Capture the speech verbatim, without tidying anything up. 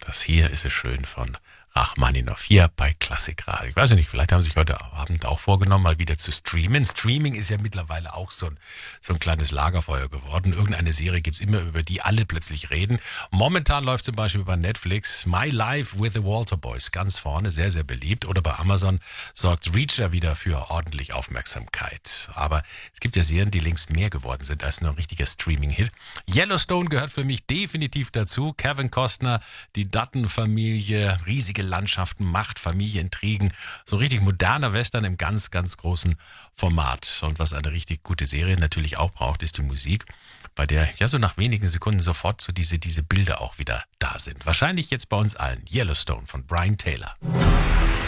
Das hier ist es schön von Rachmaninoff hier bei Klassikradio. Ich weiß ja nicht, vielleicht haben Sie sich heute Abend auch vorgenommen, mal wieder zu streamen. Streaming ist ja mittlerweile auch so ein, so ein kleines Lagerfeuer geworden. Irgendeine Serie gibt's immer, über die alle plötzlich reden. Momentan läuft zum Beispiel bei Netflix My Life with the Walter Boys ganz vorne, sehr, sehr beliebt. Oder bei Amazon sorgt Reacher wieder für ordentlich Aufmerksamkeit. Aber es gibt ja Serien, die längst mehr geworden sind als nur ein richtiger Streaming-Hit. Yellowstone gehört für mich definitiv dazu. Kevin Costner, die Dutton-Familie, riesige Landschaften, Macht, Familienintrigen, so richtig moderner Western im ganz, ganz großen Format. Und was eine richtig gute Serie natürlich auch braucht, ist die Musik, bei der ja so nach wenigen Sekunden sofort so diese, diese Bilder auch wieder da sind. Wahrscheinlich jetzt bei uns allen. Yellowstone von Brian Taylor.